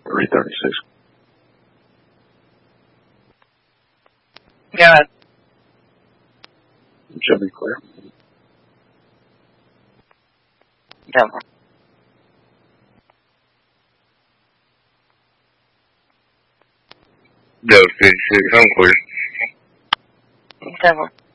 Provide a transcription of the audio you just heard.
336. Go ahead. Should be clear. Denver. Delta 56, I'm clear. Denver.